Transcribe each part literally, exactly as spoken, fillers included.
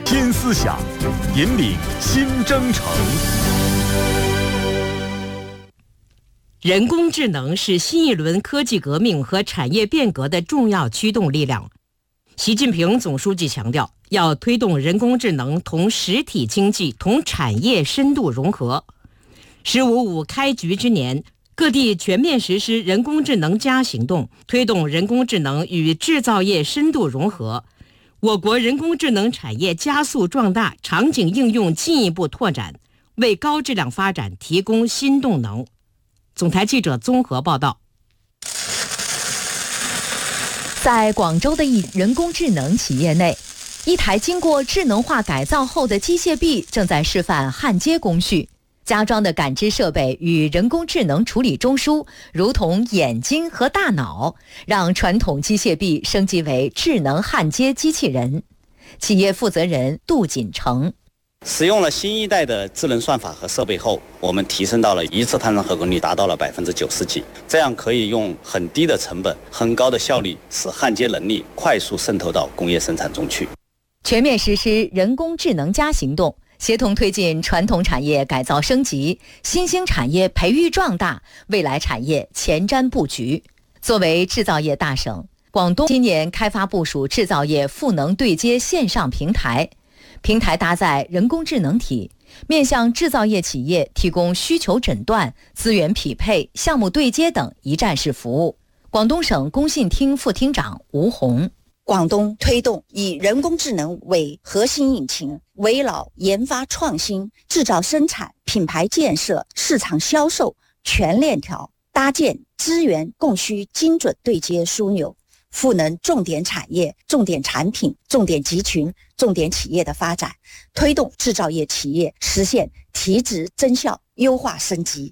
新思想，引领新征程。 人工智能是新一轮科技革命和产业变革的重要驱动力量。习近平总书记强调，要推动人工智能同实体经济、同产业深度融合。十五五开局之年，各地全面实施人工智能加行动，推动人工智能与制造业深度融合。我国人工智能产业加速壮大，场景应用进一步拓展，为高质量发展提供新动能。总台记者综合报道。 在广州的一人工智能企业内，一台经过智能化改造后的机械臂正在示范焊接工序。加装的感知设备与人工智能处理中枢，如同眼睛和大脑，让传统机械臂升级为智能焊接机器人。企业负责人杜锦成： 使用了新一代的智能算法和设备后，我们提升到了一次探测合格率达到了百分之九十几，这样可以用很低的成本、很高的效率，使焊接能力快速渗透到工业生产中去。 全面实施人工智能加行动，协同推进传统产业改造升级，新兴产业培育壮大，未来产业前瞻布局。作为制造业大省，广东今年开发部署制造业赋能对接线上平台，平台搭载人工智能体，面向制造业企业提供需求诊断、资源匹配、项目对接等一站式服务。广东省工信厅副厅长吴红： 广东推动以人工智能为核心引擎，围绕研发创新、制造生产、品牌建设、市场销售全链条，搭建资源供需精准对接枢纽，赋能重点产业、重点产品、重点集群、重点企业的发展，推动制造业企业实现提质增效、优化升级。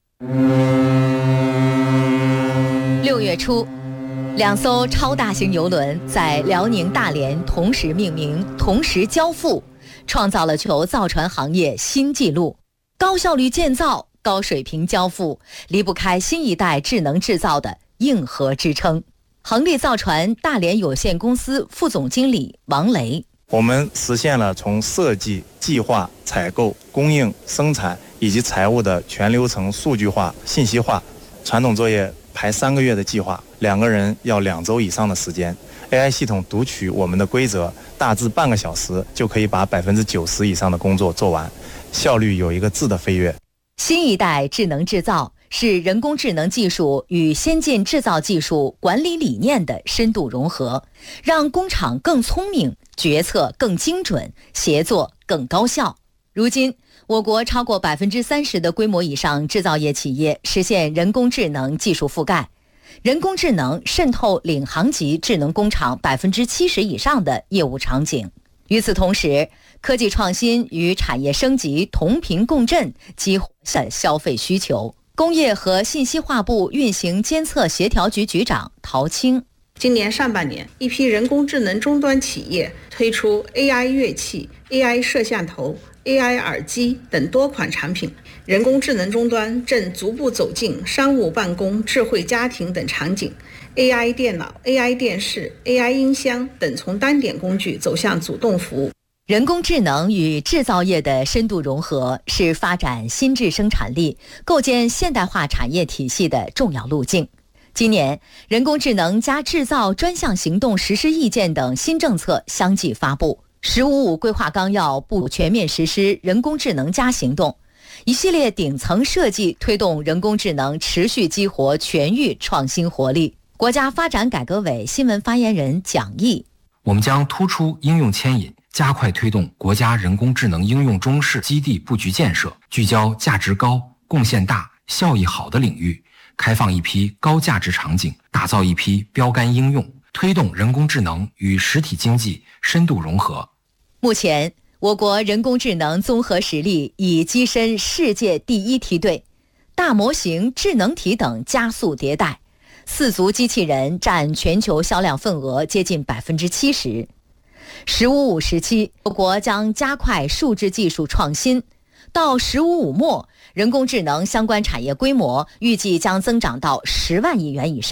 六月初，两艘超大型邮轮在辽宁大连同时命名、同时交付，创造了球造船行业新纪录。高效率建造、高水平交付，离不开新一代智能制造的硬核支撑。恒力造船大连有限公司副总经理王雷： 我们实现了从设计、计划、采购、供应、生产以及财务的全流程数据化、信息化。传统作业排三个月的计划，两个人要两周以上的时间。A I 系统读取我们的规则，大致半个小时就可以把百分之九十以上的工作做完，效率有一个质的飞跃。 新一代智能制造是人工智能技术与先进制造技术管理理念的深度融合，让工厂更聪明，决策更精准，协作更高效。如今，我国超过百分之三十的规模以上制造业企业实现人工智能技术覆盖，人工智能渗透领航级智能工厂百分之七十以上的业务场景。与此同时，科技创新与产业升级同频共振，激活了消费需求。工业和信息化部运行监测协调局局长陶青： 今年上半年，一批人工智能终端企业推出 A I 乐器、A I 摄像头、A I 耳机等多款产品，人工智能终端正逐步走进商务办公、智慧家庭等场景。A I 电脑、A I 电视、A I 音箱等从单点工具走向主动服务。 人工智能与制造业的深度融合是发展新质生产力、构建现代化产业体系的重要路径。今年，人工智能加制造专项行动实施意见等新政策相继发布。十五五规划纲要部全面实施人工智能加行动，一系列顶层设计推动人工智能持续激活全域创新活力。国家发展改革委新闻发言人蒋毅： 我们将突出应用牵引，加快推动国家人工智能应用中试基地布局建设，聚焦价值高、贡献大、效益好的领域，开放一批高价值场景，打造一批标杆应用，推动人工智能与实体经济深度融合。 目前，我国人工智能综合实力已跻身世界第一梯队，大模型、智能体等加速迭代，四足机器人占全球销量份额接近百分之七十。十五五时期，我国将加快数字技术创新，到十五五末，人工智能相关产业规模预计将增长到十万亿元以上，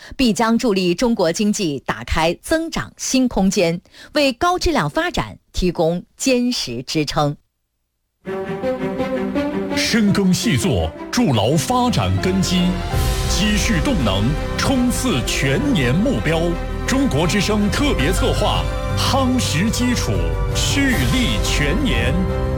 必将助力中国经济打开增长新空间，为高质量发展提供坚实支撑。 深耕细作，筑牢发展根基，积蓄动能，冲刺全年目标。中国之声特别策划，夯实基础，蓄力全年。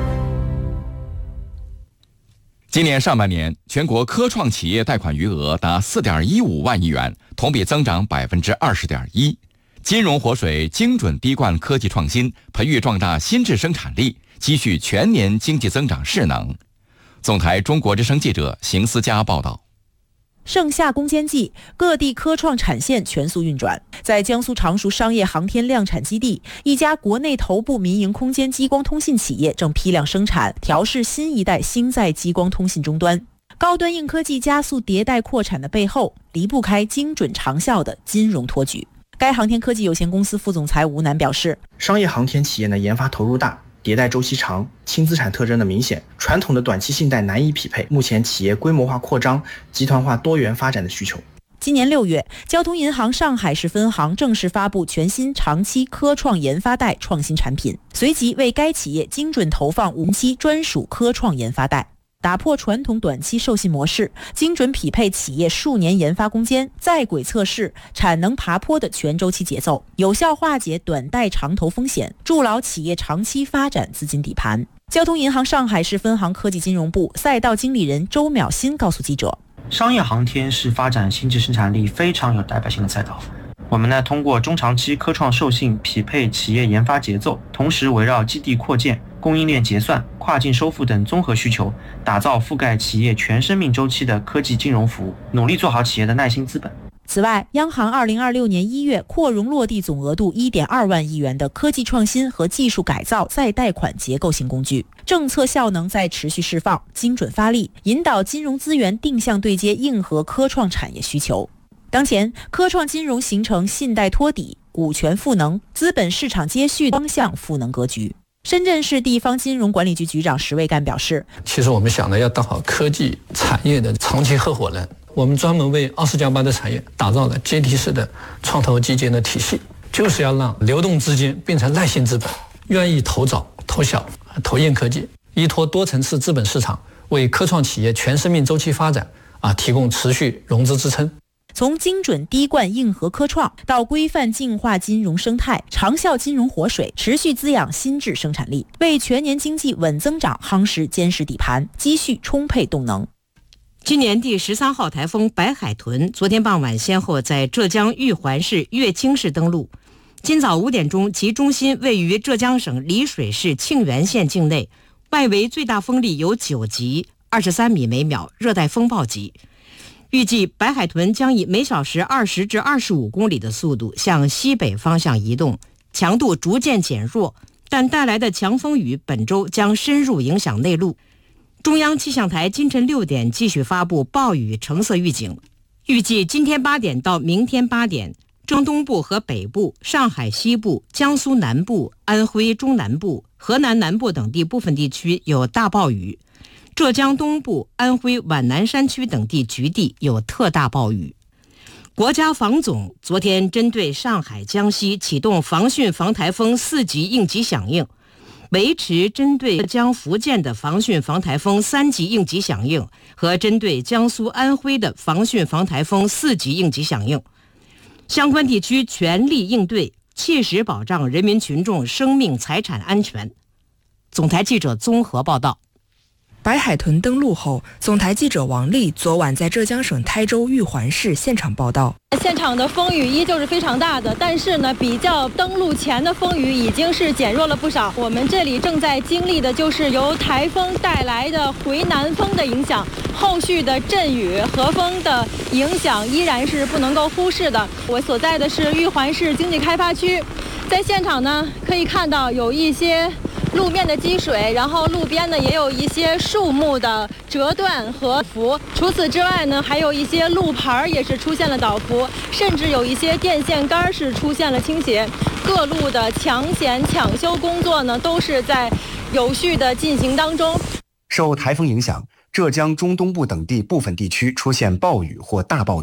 今年上半年，全国科创企业贷款余额达 四点一五万亿元，同比增长 百分之二十点一。金融活水精准滴灌科技创新，培育壮大新质生产力，积蓄全年经济增长势能。总台中国之声记者邢思佳报道。 盛夏攻坚季，各地科创产线全速运转。在江苏常熟商业航天量产基地，一家国内头部民营空间激光通信企业正批量生产、调试新一代星载激光通信终端。高端硬科技加速迭代扩产的背后，离不开精准长效的金融托举。该航天科技有限公司副总裁吴楠表示， 商业航天企业呢研发投入大，迭代周期长，轻资产特征的明显，传统的短期信贷难以匹配目前企业规模化扩张、集团化多元发展的需求。 今年六月，交通银行上海市分行正式发布全新长期科创研发贷创新产品，随即为该企业精准投放无期专属科创研发贷，打破传统短期授信模式，精准匹配企业数年研发攻坚、在轨测试、产能爬坡的全周期节奏，有效化解短贷长投风险，筑牢企业长期发展资金底盘。交通银行上海市分行科技金融部赛道经理人周淼新告诉记者， 商业航天是发展新质生产力非常有代表性的赛道。我们呢，通过中长期科创授信匹配企业研发节奏，同时围绕基地扩建、供应链结算、跨境收付等综合需求，打造覆盖企业全生命周期的科技金融服务，努力做好企业的耐心资本。 此外，央行二零二六年一月扩容落地总额度 一点二万亿元的科技创新和技术改造再贷款结构性工具，政策效能在持续释放，精准发力，引导金融资源定向对接硬核科创产业需求。当前，科创金融形成信贷托底、股权赋能、资本市场接续双向赋能格局。深圳市地方金融管理局局长石卫干表示， 其实我们想的要当好科技产业的长期合伙人，我们专门为二十加八的产业打造了阶梯式的创投基金的体系，就是要让流动资金变成耐性资本，愿意投早、投小、投硬科技，依托多层次资本市场，为科创企业全生命周期发展啊提供持续融资支撑。 从精准滴灌硬核科创到规范净化金融生态，长效金融活水持续滋养新质生产力，为全年经济稳增长夯实坚实底盘，积蓄充沛动能。 今年第十三号台风白海豚昨天傍晚先后在浙江玉环市、乐清市登陆。今早五点钟，其中心位于浙江省丽水市庆元县境内，外围最大风力有九级，二十三米每秒，热带风暴级。预计白海豚将以每小时二十至二十五公里的速度向西北方向移动，强度逐渐减弱，但带来的强风雨本周将深入影响内陆。中央气象台今晨六点继续发布暴雨橙色预警，预计今天八点到明天八点，中东部和北部、上海西部、江苏南部、安徽中南部、河南南部等地部分地区有大暴雨。浙江东部、安徽皖南山区等地局地有特大暴雨。国家防总昨天针对上海、江西启动防汛防台风四级应急响应，维持针对浙江、福建的防汛防台风三级应急响应和针对江苏、安徽的防汛防台风四级应急响应。相关地区全力应对，切实保障人民群众生命财产安全。总台记者综合报道。 白海豚登陆后，总台记者王丽昨晚在浙江省台州玉环市现场报道。 现场的风雨依旧是非常大的，但是呢，比较登陆前的风雨已经是减弱了不少。我们这里正在经历的就是由台风带来的回南风的影响，后续的阵雨和风的影响依然是不能够忽视的。我所在的是玉环市经济开发区，在现场呢可以看到有一些路面的积水，然后路边呢也有一些树木的折断和腐。除此之外呢，还有一些路牌也是出现了倒伏，甚至有一些电线杆是出现了倾斜。各路的抢险抢修工作呢都是在有序的进行当中。 受台风影响，浙江中东部等地部分地区出现暴雨或大暴雨，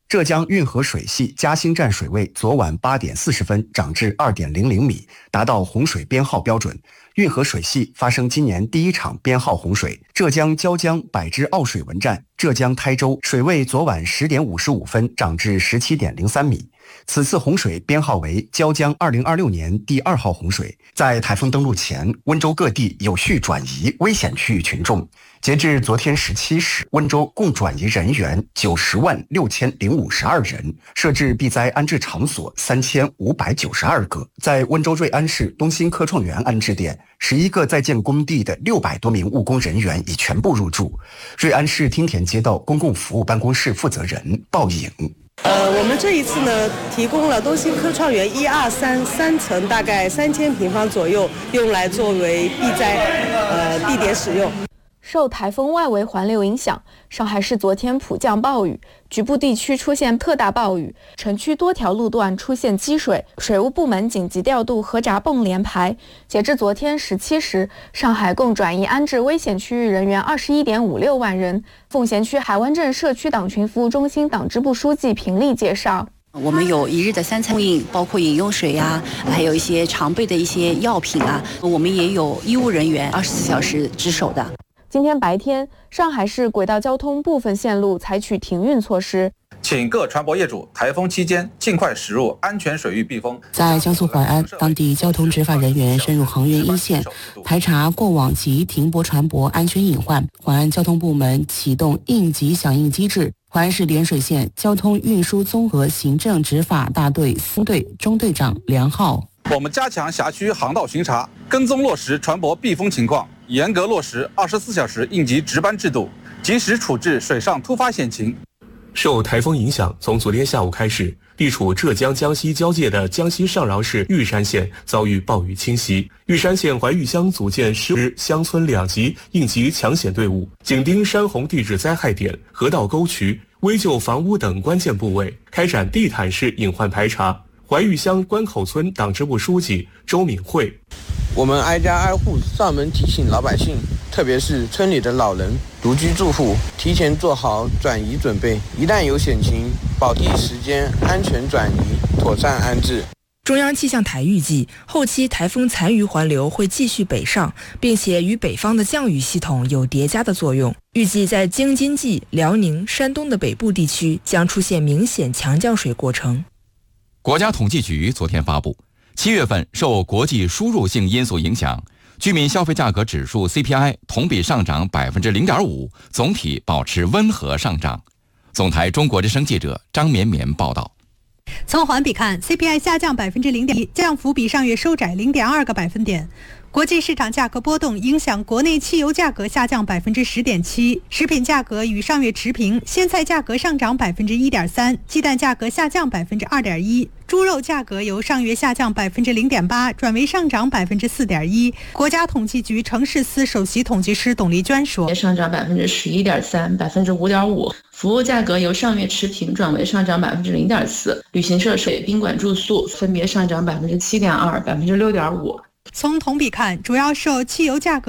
浙江运河水系嘉兴站水位昨晚八点四十分涨至二点零零米，达到洪水编号标准。运河水系发生今年第一场编号洪水。浙江椒江百支奥水文站浙江台州水位昨晚十点五十五分涨至十七点零三米。此次洪水编号为椒江二零二六年第二号洪水。在台风登陆前，温州各地有序转移危险区域群众。截至昨天十七时，温州共转移人员九十万六千零五十二人，设置避灾安置场所三千五百九十二个。在温州瑞安市东兴科创园安置点，十一个在建工地的六百多名务工人员已全部入住。瑞安市汀田街道公共服务办公室负责人鲍颖。 呃，我们这一次呢，提供了东兴科创园一二三三层，大概三千平方左右，用来作为避灾呃地点使用。 受台风外围环流影响，上海市昨天普降暴雨，局部地区出现特大暴雨，城区多条路段出现积水，水务部门紧急调度河闸泵连排。截至昨天十七时，上海共转移安置危险区域人员二十一点五六万人。奉贤区海湾镇社区党群服务中心党支部书记平丽介绍。 我们有一日的三餐供应，包括饮用水啊，还有一些常备的一些药品啊。我们也有医务人员二十四小时值守的。 今天白天，上海市轨道交通部分线路采取停运措施， 请各船舶业主台风期间尽快驶入安全水域避风。 在江苏淮安，当地交通执法人员深入航运一线，排查过往及停泊船舶安全隐患。淮安交通部门启动应急响应机制。淮安市涟水县交通运输综合行政执法大队司队中队长梁浩。 我们加强辖区航道巡查，跟踪落实船舶避风情况，严格落实二十四小时应急值班制度，及时处置水上突发险情。 受台风影响，从昨天下午开始，地处浙江江西交界的江西上饶市玉山县遭遇暴雨侵袭。玉山县怀玉乡组建十支乡村两级应急抢险队伍，紧盯山洪地质灾害点、河道沟渠、危旧房屋等关键部位，开展地毯式隐患排查。怀玉乡关口村党支部书记周敏慧： 我们挨家挨户上门提醒老百姓，特别是村里的老人、独居住户，提前做好转移准备，一旦有险情，保第一时间安全转移，妥善安置。 中央气象台预计，后期台风残余环流会继续北上，并且与北方的降雨系统有叠加的作用。预计在京津冀、辽宁、山东的北部地区将出现明显强降水过程。 国家统计局昨天发布，七月份受国际输入性因素影响，居民消费价格指数 C P I 同比上涨 百分之零点五， 总体保持温和上涨。总台中国之声记者张绵绵报道。 从环比看 ，C P I 下降 百分之零点一， 降幅比上月收窄 零点二个百分点。国际市场价格波动影响国内汽油价格下降 百分之十点七， 食品价格与上月持平，鲜菜价格上涨 百分之一点三， 鸡蛋价格下降 百分之二点一， 猪肉价格由上月下降 百分之零点八 转为上涨 百分之四点一。 国家统计局城市司首席统计师董丽娟说， 上涨 百分之十一点三 百分之五点五， 服务价格由上月持平转为上涨 百分之零点四， 旅行社水、宾馆住宿分别上涨 百分之七点二 百分之六点五。 从同比看，主要受汽油价格